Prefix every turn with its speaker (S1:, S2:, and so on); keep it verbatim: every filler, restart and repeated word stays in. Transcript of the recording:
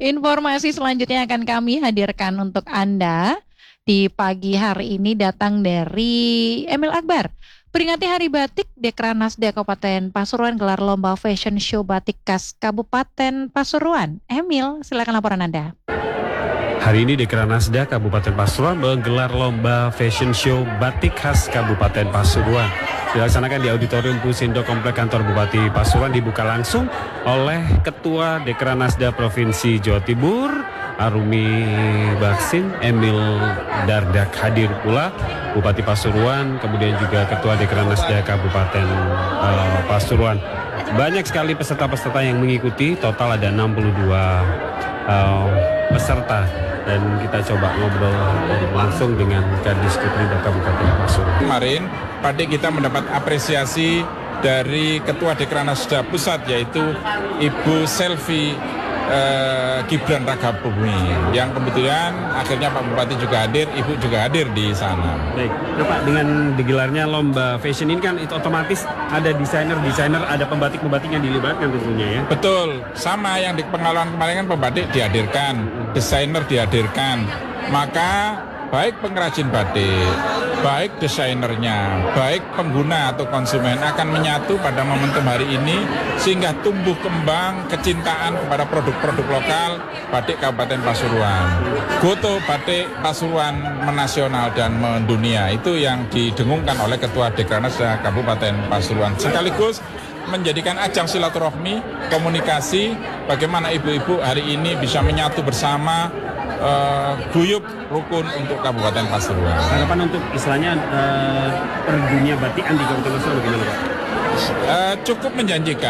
S1: Informasi selanjutnya akan kami hadirkan untuk Anda di pagi hari ini datang dari Emil Akbar. Peringati Hari Batik, Dekranasda Kabupaten Pasuruan gelar lomba fashion show batik khas Kabupaten Pasuruan. Emil, silakan laporan Anda.
S2: Hari ini Dekranasda Kabupaten Pasuruan menggelar lomba fashion show batik khas Kabupaten Pasuruan. Dilaksanakan di Auditorium Pusindo Komplek Kantor Bupati Pasuruan, dibuka langsung oleh Ketua Dekranasda Provinsi Jawa Timur, Arumi Baksin, Emil Dardak hadir pula, Bupati Pasuruan, kemudian juga Ketua Dekranasda Kabupaten uh, Pasuruan. Banyak sekali peserta-peserta yang mengikuti, total ada enam puluh dua uh, peserta. Dan kita coba ngobrol langsung dengan Kadis Keprindah Kabupaten Pasuruan.
S3: Kemarin Batik kita mendapat apresiasi dari Ketua Dekranasda Pusat, yaitu Ibu Selvi eh, Gibran Rakabumi, yang kebetulan akhirnya Pak Bupati juga hadir, Ibu juga hadir di sana.
S2: Baik, nah Pak, dengan digelarnya lomba fashion ini kan itu otomatis ada desainer-desainer, ada pembatik-pembatik yang dilibatkan tentunya ya?
S3: Betul, sama yang di pengalaman kemarin kan pembatik dihadirkan, desainer dihadirkan, maka baik pengrajin batik, baik desainernya, baik pengguna atau konsumen akan menyatu pada momentum hari ini sehingga tumbuh kembang kecintaan kepada produk-produk lokal batik Kabupaten Pasuruan. Goto batik Pasuruan menasional dan mendunia, itu yang didengungkan oleh Ketua Dekranasda Kabupaten Pasuruan. Sekaligus menjadikan ajang silaturahmi, komunikasi, bagaimana ibu-ibu hari ini bisa menyatu bersama, uh, guyup rukun untuk Kabupaten Pasuruan.
S2: Harapan untuk istilahnya uh, per dunia batikan di Kabupaten Pasuruan bagaimana Pak?
S3: Uh, cukup menjanjikan.